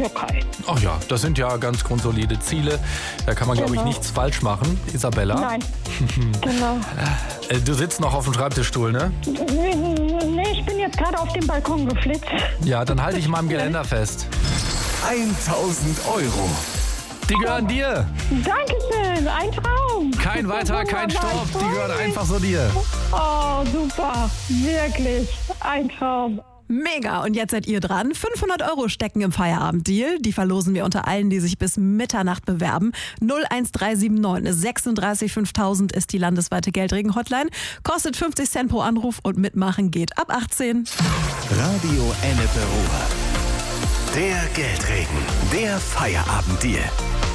Türkei. Ach ja, das sind ja ganz grundsolide Ziele. Da kann man, glaube ich, Genau. nichts falsch machen. Isabella, Nein, genau. Du sitzt noch auf dem Schreibtischstuhl, ne? Nee, ich bin jetzt gerade auf dem Balkon geflitzt. Ja, dann halte ich mal am Geländer fest. 1000 Euro. Die gehören dir. Dankeschön, ein Traum. Kein weiter, kein Stopp. Die gehören einfach so dir. Oh, super. Wirklich, ein Traum. Mega, und jetzt seid ihr dran. 500 Euro stecken im Feierabenddeal. Die verlosen wir unter allen, die sich bis Mitternacht bewerben. 01379 36 5000 ist die landesweite Geldregen-Hotline. Kostet 50 Cent pro Anruf und mitmachen geht ab 18. Radio Ennepe Ruhr. Der Geldregen, der Feierabenddeal.